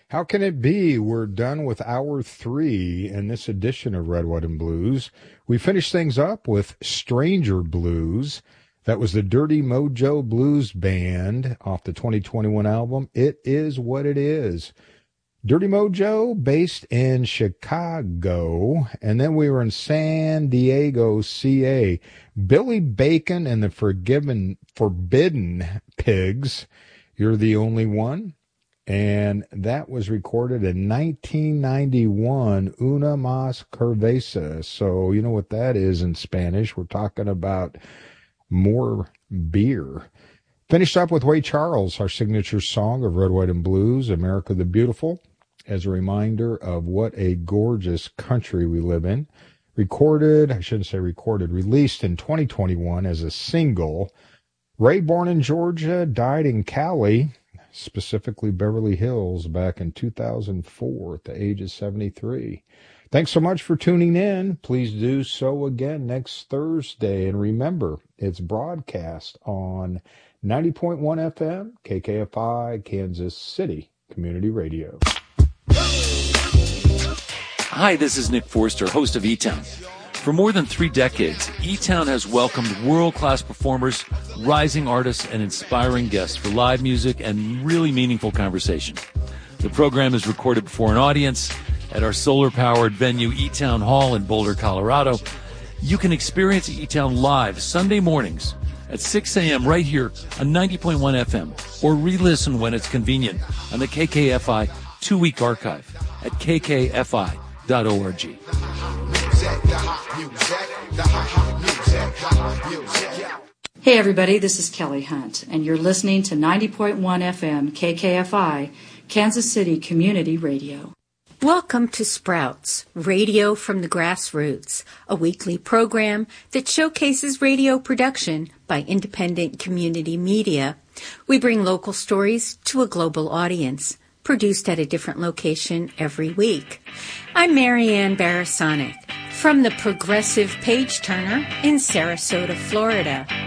How can it be? We're done with hour 3 in this edition of Red, White, and Blues. We finished things up with Stranger Blues. That was the Dirty Mojo Blues Band off the 2021 album, It Is What It Is. Dirty Mojo, based in Chicago, and then we were in San Diego, CA. Billy Bacon and the Forbidden Pigs, You're the Only One. And that was recorded in 1991, Una Más Cerveza. So you know what that is in Spanish. We're talking about more beer. Finished up with Ray Charles, our signature song of Red, White, and Blues, America the Beautiful, as a reminder of what a gorgeous country we live in. Released in 2021 as a single. Ray, born in Georgia, died in Cali, specifically Beverly Hills, back in 2004 at the age of 73. Thanks so much for tuning in. Please do so again next Thursday. And remember, it's broadcast on 90.1 FM, KKFI, Kansas City Community Radio. Hi, this is Nick Forster, host of E-Town. For more than 3 decades, E-Town has welcomed world-class performers, rising artists, and inspiring guests for live music and really meaningful conversation. The program is recorded before an audience at our solar-powered venue, E-Town Hall in Boulder, Colorado. You can experience E-Town live Sunday mornings at 6 a.m. right here on 90.1 FM, or re-listen when it's convenient on the KKFI 2-week archive at kkfi.org. Hey everybody, this is Kelly Hunt, and you're listening to 90.1 FM KKFI, Kansas City Community Radio. Welcome to Sprouts, Radio from the Grassroots, a weekly program that showcases radio production by independent community media. We bring local stories to a global audience, produced at a different location every week. I'm Marianne Barasonic from the Progressive Page Turner in Sarasota, Florida.